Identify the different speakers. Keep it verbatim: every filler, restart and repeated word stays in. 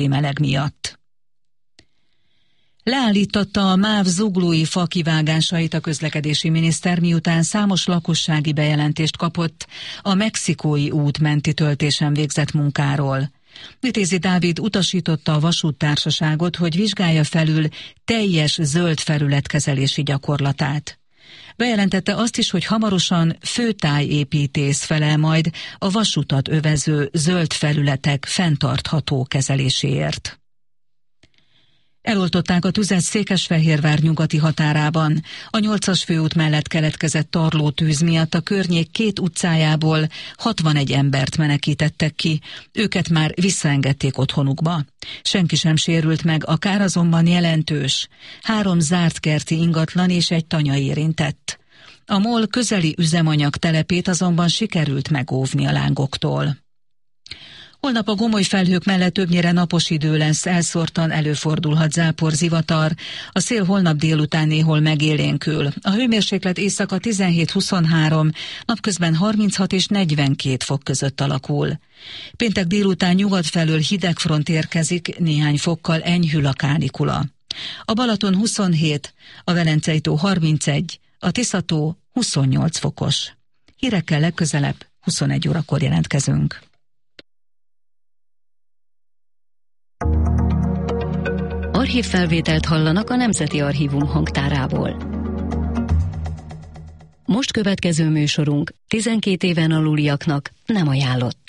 Speaker 1: meleg miatt. Leállította a MÁV zuglói fa kivágásait a közlekedési miniszter, miután számos lakossági bejelentést kapott a Mexikói út menti töltésen végzett munkáról. Vitézi Dávid utasította a vasúttársaságot, hogy vizsgálja felül teljes zöld felületkezelési gyakorlatát. Bejelentette azt is, hogy hamarosan főtájépítész felel majd a vasutat övező zöld felületek fenntartható kezeléséért. Eloltották a tüzet Székesfehérvár nyugati határában. A nyolcas főút mellett keletkezett tarlótűz miatt a környék két utcájából hatvanegy embert menekítettek ki. Őket már visszaengedték otthonukba. Senki sem sérült meg, a kár azonban jelentős. Három zárt kerti ingatlan és egy tanya érintett. A MOL közeli üzemanyag telepét azonban sikerült megóvni a lángoktól. Holnap a gomoly felhők mellett többnyire napos idő lesz, elszórtan előfordulhat zápor, zivatar. A szél holnap délután néhol megélénkül. A hőmérséklet éjszaka tizenhét-huszonhárom, napközben harminchat és negyvenkét fok között alakul. Péntek délután nyugat felől hideg front érkezik, néhány fokkal enyhül a kánikula. A Balaton huszonhét, a Velencei tó harmincegy, a Tisza-tó huszonnyolc fokos. Hírekkel legközelebb huszonegy órakor jelentkezünk.
Speaker 2: Archívfelvételt hallanak a Nemzeti Archívum hangtárából. Most következő műsorunk tizenkét éven aluliaknak nem ajánlott.